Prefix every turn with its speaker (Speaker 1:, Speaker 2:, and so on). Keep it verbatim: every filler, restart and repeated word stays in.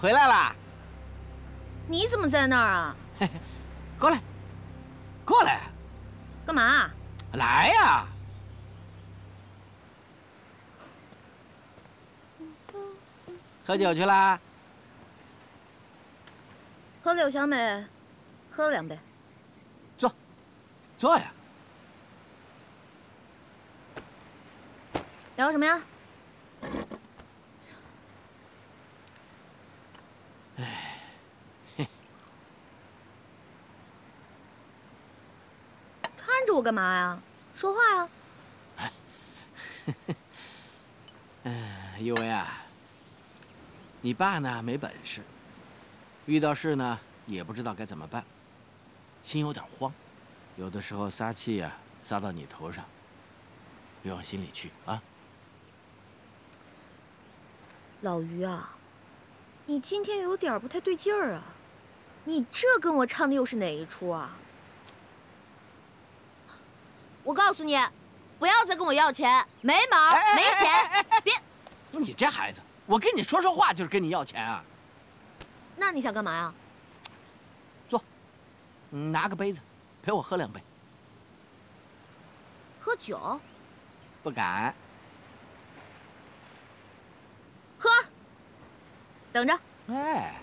Speaker 1: 回来啦！
Speaker 2: 你怎么在那儿啊？
Speaker 1: 嘿嘿，过来，过来，
Speaker 2: 干嘛？
Speaker 1: 来呀！喝酒去啦？
Speaker 2: 和柳小美喝了两杯。
Speaker 1: 坐，坐呀。
Speaker 2: 聊什么呀？
Speaker 1: 哎，嘿，
Speaker 2: 看着我干嘛呀？说话呀！
Speaker 1: 哎，有为啊，你爸呢没本事，遇到事呢也不知道该怎么办，心有点慌，有的时候撒气呀、撒到你头上，别往心里去啊。
Speaker 2: 老于啊，你今天有点不太对劲儿啊！你这跟我唱的又是哪一出啊？我告诉你，不要再跟我要钱，没毛，没钱，别！
Speaker 1: 你这孩子，我跟你说说话就是跟你要钱啊。
Speaker 2: 那你想干嘛呀？
Speaker 1: 坐，拿个杯子，陪我喝两杯。
Speaker 2: 喝酒？
Speaker 1: 不敢。
Speaker 2: 喝。等着。
Speaker 1: 哎。